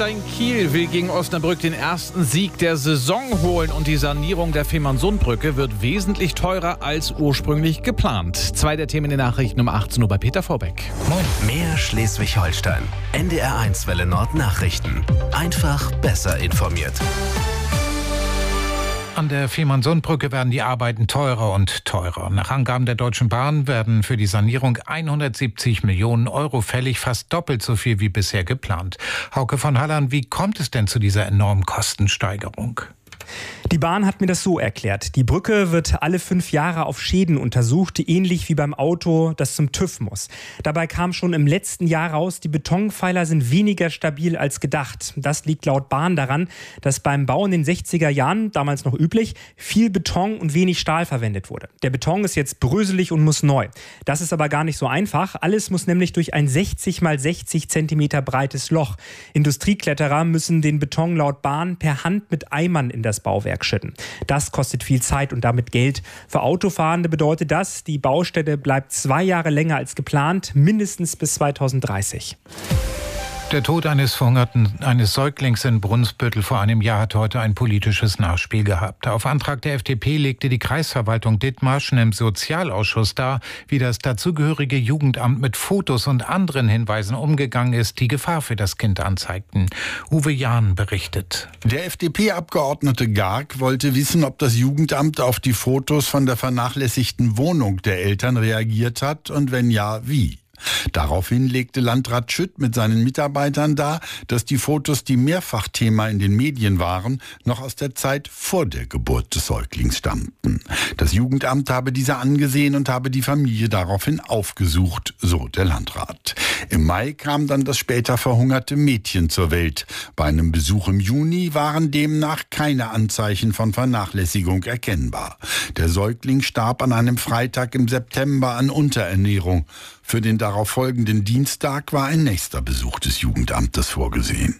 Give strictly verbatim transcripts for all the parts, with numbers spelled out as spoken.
Holstein-Kiel will gegen Osnabrück den ersten Sieg der Saison holen und die Sanierung der Fehmarnsundbrücke wird wesentlich teurer als ursprünglich geplant. Zwei der Themen in den Nachrichten um achtzehn Uhr bei Peter Vorbeck. Moin. Mehr Schleswig-Holstein. N D R eins Welle Nord Nachrichten. Einfach besser informiert. An der Fehmarnsundbrücke werden die Arbeiten teurer und teurer. Nach Angaben der Deutschen Bahn werden für die Sanierung hundertsiebzig Millionen Euro fällig, fast doppelt so viel wie bisher geplant. Hauke von Halland, wie kommt es denn zu dieser enormen Kostensteigerung? Die Bahn hat mir das so erklärt. Die Brücke wird alle fünf Jahre auf Schäden untersucht, ähnlich wie beim Auto, das zum TÜV muss. Dabei kam schon im letzten Jahr raus, die Betonpfeiler sind weniger stabil als gedacht. Das liegt laut Bahn daran, dass beim Bau in den sechziger Jahren, damals noch üblich, viel Beton und wenig Stahl verwendet wurde. Der Beton ist jetzt bröselig und muss neu. Das ist aber gar nicht so einfach. Alles muss nämlich durch ein sechzig mal sechzig Zentimeter breites Loch. Industriekletterer müssen den Beton laut Bahn per Hand mit Eimern in das Bauwerk schütten. Das kostet viel Zeit und damit Geld. Für Autofahrende bedeutet das, die Baustelle bleibt zwei Jahre länger als geplant, mindestens bis zweitausenddreißig. Der Tod eines Verhungerten, eines Säuglings in Brunsbüttel vor einem Jahr hat heute ein politisches Nachspiel gehabt. Auf Antrag der F D P legte die Kreisverwaltung Dithmarschen im Sozialausschuss dar, wie das dazugehörige Jugendamt mit Fotos und anderen Hinweisen umgegangen ist, die Gefahr für das Kind anzeigten. Uwe Jahn berichtet. Der F D P-Abgeordnete Garg wollte wissen, ob das Jugendamt auf die Fotos von der vernachlässigten Wohnung der Eltern reagiert hat und wenn ja, wie. Daraufhin legte Landrat Schütt mit seinen Mitarbeitern dar, dass die Fotos, die mehrfach Thema in den Medien waren, noch aus der Zeit vor der Geburt des Säuglings stammten. Das Jugendamt habe diese angesehen und habe die Familie daraufhin aufgesucht, so der Landrat. Im Mai kam dann das später verhungerte Mädchen zur Welt. Bei einem Besuch im Juni waren demnach keine Anzeichen von Vernachlässigung erkennbar. Der Säugling starb an einem Freitag im September an Unterernährung. Für den darauf folgenden Dienstag war ein nächster Besuch des Jugendamtes vorgesehen.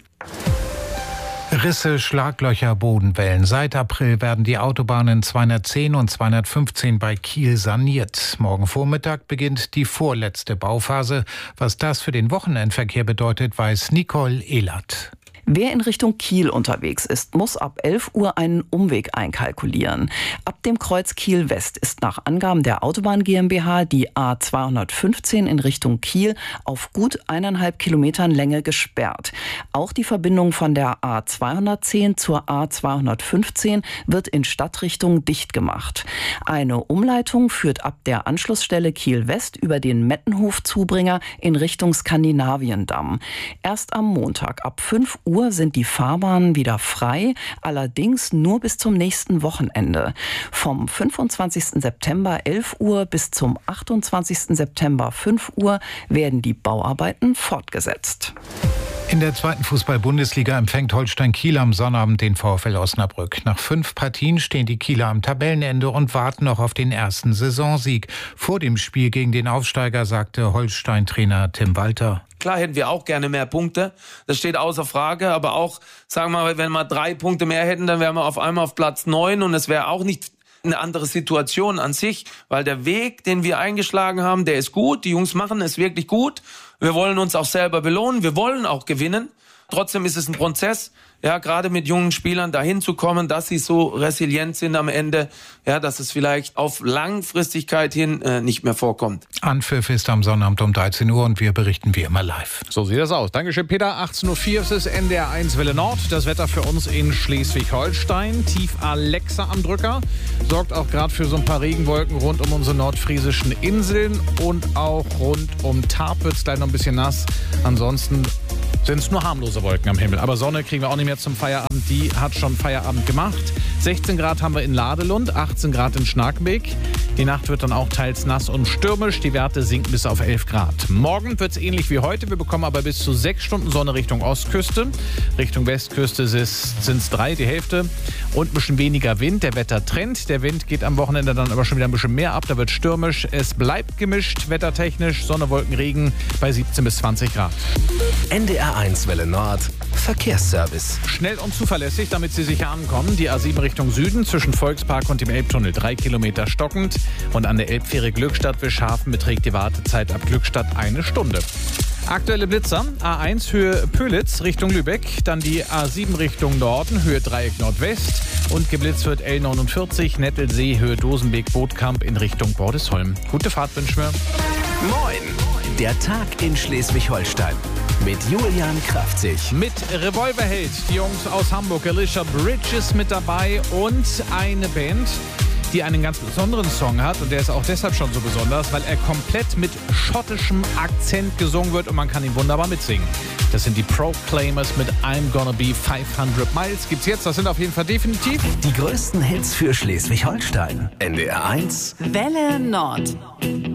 Risse, Schlaglöcher, Bodenwellen. Seit April werden die Autobahnen zweihundertzehn und zweihundertfünfzehn bei Kiel saniert. Morgen Vormittag beginnt die vorletzte Bauphase. Was das für den Wochenendverkehr bedeutet, weiß Nicole Ehlert. Wer in Richtung Kiel unterwegs ist, muss ab elf Uhr einen Umweg einkalkulieren. Ab dem Kreuz Kiel West ist nach Angaben der Autobahn GmbH die A zweihundertfünfzehn in Richtung Kiel auf gut eineinhalb Kilometern Länge gesperrt. Auch die Verbindung von der A zweihundertzehn zur A zweihundertfünfzehn wird in Stadtrichtung dicht gemacht. Eine Umleitung führt ab der Anschlussstelle Kiel West über den Mettenhof-Zubringer in Richtung Skandinaviendamm. Erst am Montag ab fünf Uhr sind die Fahrbahnen wieder frei, allerdings nur bis zum nächsten Wochenende. Vom fünfundzwanzigsten September elf Uhr bis zum achtundzwanzigsten September fünf Uhr werden die Bauarbeiten fortgesetzt. In der zweiten Fußball-Bundesliga empfängt Holstein Kiel am Sonnabend den VfL Osnabrück. Nach fünf Partien stehen die Kieler am Tabellenende und warten noch auf den ersten Saisonsieg. Vor dem Spiel gegen den Aufsteiger sagte Holstein-Trainer Tim Walter: Klar hätten wir auch gerne mehr Punkte, das steht außer Frage, aber auch, sagen wir mal, wenn wir drei Punkte mehr hätten, dann wären wir auf einmal auf Platz neun und es wäre auch nicht eine andere Situation an sich, weil der Weg, den wir eingeschlagen haben, der ist gut, die Jungs machen es wirklich gut, wir wollen uns auch selber belohnen, wir wollen auch gewinnen, trotzdem ist es ein Prozess, ja, gerade mit jungen Spielern dahin zu kommen, dass sie so resilient sind am Ende, ja, dass es vielleicht auf Langfristigkeit hin äh, nicht mehr vorkommt. Anpfiff ist am Sonnabend um dreizehn Uhr und wir berichten wie immer live. So sieht das aus. Dankeschön, Peter. achtzehn Uhr vier, es ist N D R eins Welle Nord. Das Wetter für uns in Schleswig-Holstein. Tief Alexa am Drücker. Sorgt auch gerade für so ein paar Regenwolken rund um unsere nordfriesischen Inseln. Und auch rund um Tarp wird es gleich noch ein bisschen nass. Ansonsten sind es nur harmlose Wolken am Himmel. Aber Sonne kriegen wir auch nicht mehr zum Feierabend. Die hat schon Feierabend gemacht. sechzehn Grad haben wir in Ladelund, achtzehn Grad in Schnarkenbeek. Die Nacht wird dann auch teils nass und stürmisch. Die Werte sinken bis auf elf Grad. Morgen wird es ähnlich wie heute. Wir bekommen aber bis zu sechs Stunden Sonne Richtung Ostküste. Richtung Westküste sind es drei, die Hälfte. Und ein bisschen weniger Wind. Der Wettertrend. Der Wind geht am Wochenende dann aber schon wieder ein bisschen mehr ab. Da wird stürmisch. Es bleibt gemischt, wettertechnisch. Sonne, Wolken, Regen bei siebzehn bis zwanzig Grad. N D R eins Welle Nord Verkehrsservice. Schnell und zuverlässig, damit Sie sicher ankommen. Die A sieben Richtung Süden zwischen Volkspark und dem Elbtunnel. Drei Kilometer stockend. Und an der Elbfähre Glückstadt-Wischhafen beträgt die Wartezeit ab Glückstadt eine Stunde. Aktuelle Blitzer, A eins Höhe Pölitz Richtung Lübeck, dann die A sieben Richtung Norden, Höhe Dreieck Nordwest und geblitzt wird L neunundvierzig Nettelsee, Höhe Dosenbeek-Bootkamp in Richtung Bordesholm. Gute Fahrt wünschen wir. Moin, der Tag in Schleswig-Holstein mit Julian Kraftzig. Mit Revolverheld, die Jungs aus Hamburg, Alicia Bridge ist mit dabei und eine Band, die einen ganz besonderen Song hat und der ist auch deshalb schon so besonders, weil er komplett mit schottischem Akzent gesungen wird und man kann ihn wunderbar mitsingen. Das sind die Proclaimers mit I'm Gonna Be fünfhundert Miles. Gibt's jetzt, das sind auf jeden Fall definitiv Die größten Hits für Schleswig-Holstein. N D R eins Welle Nord.